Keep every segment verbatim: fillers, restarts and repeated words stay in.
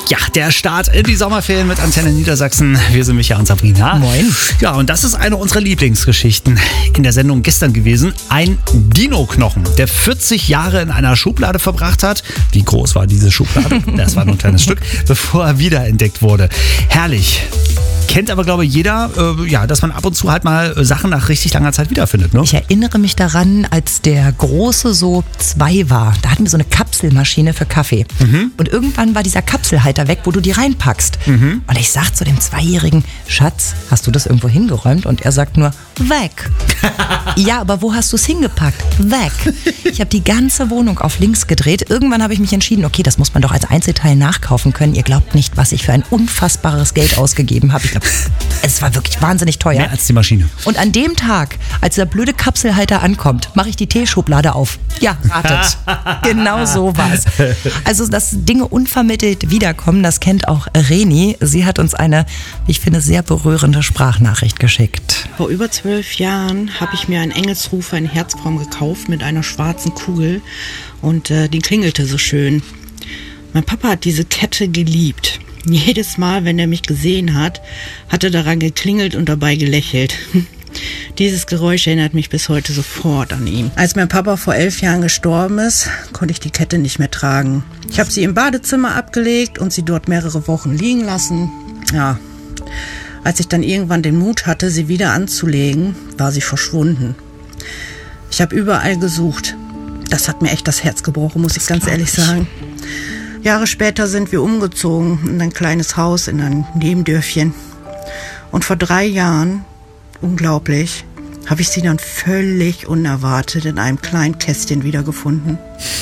Ja, der Start in die Sommerferien mit Antenne Niedersachsen. Wir sind Micha und Sabrina. Moin. Ja, und das ist eine unserer Lieblingsgeschichten in der Sendung gestern gewesen. Ein Dino-Knochen, der vierzig Jahre in einer Schublade verbracht hat. Wie groß war diese Schublade? Das war nur ein kleines Stück, bevor er wiederentdeckt wurde. Herrlich. Kennt aber, glaube ich, jeder, äh, ja, dass man ab und zu halt mal äh, Sachen nach richtig langer Zeit wiederfindet. Ne? Ich erinnere mich daran, als der Große so zwei war. Da hatten wir so eine Kapselmaschine für Kaffee. Mhm. Und irgendwann war dieser Kapselhalter weg, wo du die reinpackst. Mhm. Und ich sag zu dem Zweijährigen, Schatz, hast du das irgendwo hingeräumt? Und er sagt nur, weg. Ja, aber wo hast du es hingepackt? Weg. Ich habe die ganze Wohnung auf links gedreht. Irgendwann habe ich mich entschieden, okay, das muss man doch als Einzelteil nachkaufen können. Ihr glaubt nicht, was ich für ein unfassbares Geld ausgegeben habe. Ich glaube, es war wirklich wahnsinnig teuer. Mehr als die Maschine. Und an dem Tag, als der blöde Kapselhalter ankommt, mache ich die Teeschublade auf. Ja, ratet. Genau so war's. Also, dass Dinge unvermittelt wiederkommen, das kennt auch Reni. Sie hat uns eine, ich finde, sehr berührende Sprachnachricht geschickt. Vor über zwölf Jahren habe ich mir einen Engelsrufer in Herzform gekauft mit einer schwarzen Kugel und äh, die klingelte so schön. Mein Papa hat diese Kette geliebt. Jedes Mal, wenn er mich gesehen hat, hat er daran geklingelt und dabei gelächelt. Dieses Geräusch erinnert mich bis heute sofort an ihn. Als mein Papa vor elf Jahren gestorben ist, konnte ich die Kette nicht mehr tragen. Ich habe sie im Badezimmer abgelegt und sie dort mehrere Wochen liegen lassen. Ja, als ich dann irgendwann den Mut hatte, sie wieder anzulegen, war sie verschwunden. Ich habe überall gesucht. Das hat mir echt das Herz gebrochen, muss ich ganz ehrlich sagen. Jahre später sind wir umgezogen in ein kleines Haus in ein Nebendörfchen. Und vor drei Jahren, unglaublich, habe ich sie dann völlig unerwartet in einem kleinen Kästchen wiedergefunden.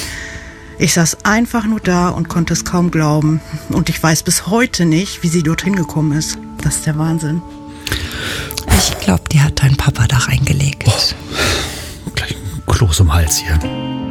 Ich saß einfach nur da und konnte es kaum glauben. Und ich weiß bis heute nicht, wie sie dorthin gekommen ist. Das ist der Wahnsinn. Ich glaube, die hat dein Papa da reingelegt. Oh, gleich ein Kloß um den Hals hier.